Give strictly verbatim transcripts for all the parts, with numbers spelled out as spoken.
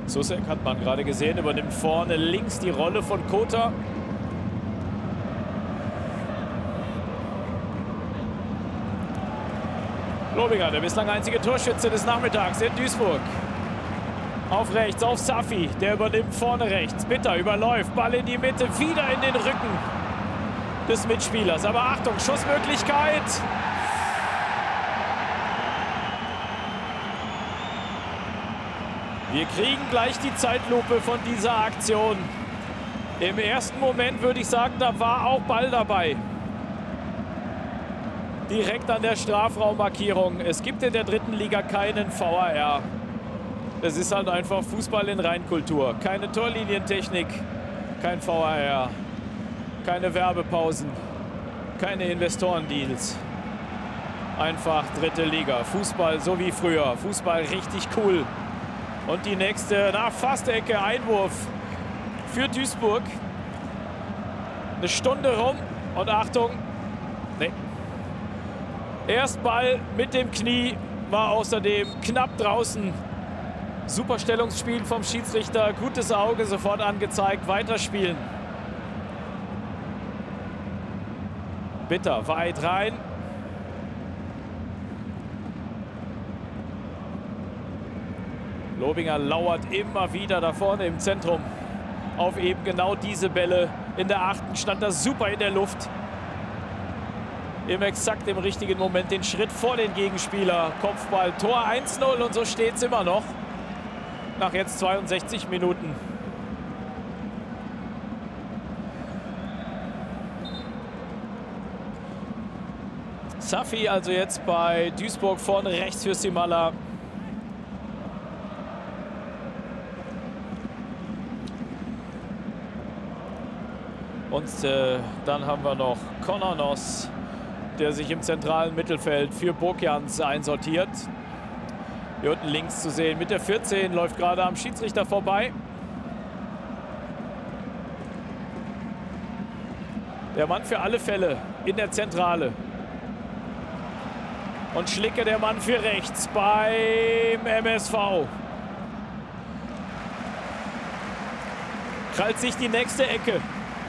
Susek hat man gerade gesehen, übernimmt vorne links die Rolle von Kota. Lobinger, der bislang einzige Torschütze des Nachmittags in Duisburg. Auf rechts, auf Safi, der übernimmt vorne rechts. Bitter überläuft, Ball in die Mitte, wieder in den Rücken des Mitspielers. Aber Achtung, Schussmöglichkeit. Wir kriegen gleich die Zeitlupe von dieser Aktion. Im ersten Moment würde ich sagen, da war auch Ball dabei. Direkt an der Strafraummarkierung. Es gibt in der dritten Liga keinen V A R. Es ist halt einfach Fußball in Reinkultur. Keine Torlinientechnik, kein V A R, keine Werbepausen, keine Investorendeals. Einfach dritte Liga. Fußball so wie früher. Fußball richtig cool. Und die nächste, na, fast Ecke, Einwurf für Duisburg. Eine Stunde rum und Achtung, nee. Erst Ball mit dem Knie, war außerdem knapp draußen. Super Stellungsspiel vom Schiedsrichter, gutes Auge, sofort angezeigt, weiterspielen. Bitter, weit rein. Lobinger lauert immer wieder da vorne im Zentrum auf eben genau diese Bälle. In der achten stand er super in der Luft. Im exakt im richtigen Moment den Schritt vor den Gegenspieler. Kopfball, Tor eins null und so steht es immer noch. Nach jetzt zweiundsechzig Minuten. Safi also jetzt bei Duisburg vorne rechts für Simala. Und äh, dann haben wir noch Konanos, der sich im zentralen Mittelfeld für Bokjans einsortiert. Hier unten links zu sehen mit der vierzehn, läuft gerade am Schiedsrichter vorbei. Der Mann für alle Fälle in der Zentrale. Und Schlicke der Mann für rechts beim M S V. Krallt sich die nächste Ecke.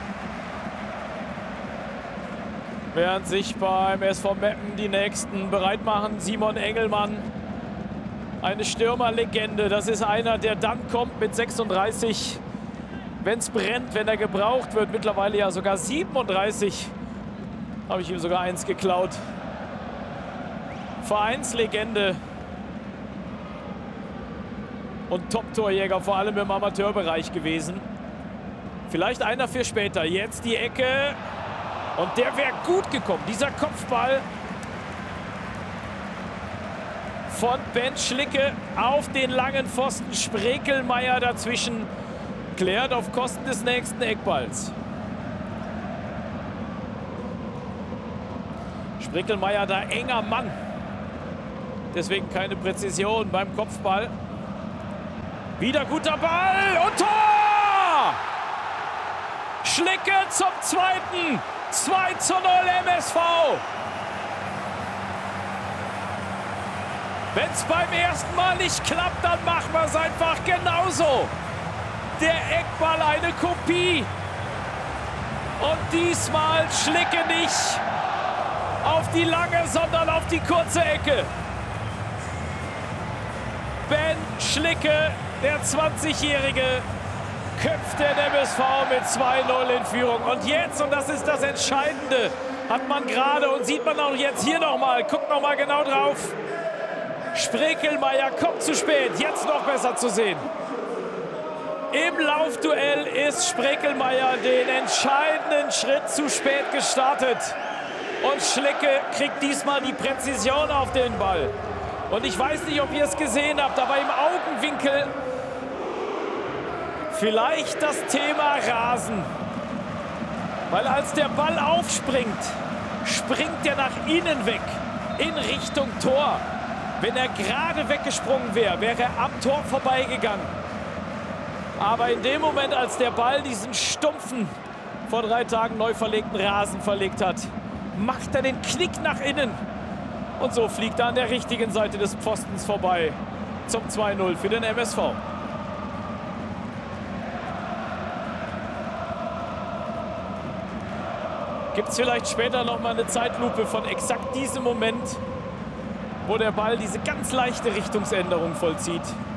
Während sich beim S V Meppen die nächsten bereit machen. Simon Engelmann, eine Stürmerlegende. Das ist einer, der dann kommt mit sechsunddreißig, wenn es brennt, wenn er gebraucht wird. Mittlerweile ja sogar siebenunddreißig. Habe ich ihm sogar eins geklaut. Vereinslegende. Und Top-Torjäger, vor allem im Amateurbereich gewesen. Vielleicht einer für später. Jetzt die Ecke. Und der wäre gut gekommen. Dieser Kopfball von Ben Schlicke auf den langen Pfosten. Sprekelmeier dazwischen. Klärt auf Kosten des nächsten Eckballs. Sprekelmeier da enger Mann. Deswegen keine Präzision beim Kopfball. Wieder guter Ball und Tor! Schlicke zum zweiten. zwei zu null M S V. Wenn es beim ersten Mal nicht klappt, dann machen wir es einfach genauso. Der Eckball eine Kopie. Und diesmal Schlicke nicht auf die lange, sondern auf die kurze Ecke. Ben Schlicke, der zwanzigjährige, köpft den M S V mit zwei null in Führung. Und jetzt, und das ist das Entscheidende, hat man gerade und sieht man auch jetzt hier nochmal, guckt nochmal genau drauf. Sprekelmeier kommt zu spät, jetzt noch besser zu sehen. Im Laufduell ist Sprekelmeier den entscheidenden Schritt zu spät gestartet. Und Schlicke kriegt diesmal die Präzision auf den Ball. Und ich weiß nicht, ob ihr es gesehen habt, aber im Augenwinkel vielleicht das Thema Rasen. Weil als der Ball aufspringt, springt er nach innen weg, in Richtung Tor. Wenn er gerade weggesprungen wäre, wäre er am Tor vorbeigegangen. Aber in dem Moment, als der Ball diesen stumpfen, vor drei Tagen neu verlegten Rasen verlegt hat, macht er den Knick nach innen. Und so fliegt er an der richtigen Seite des Pfostens vorbei zum zwei null für den M S V. Gibt es vielleicht später noch mal eine Zeitlupe von exakt diesem Moment, wo der Ball diese ganz leichte Richtungsänderung vollzieht?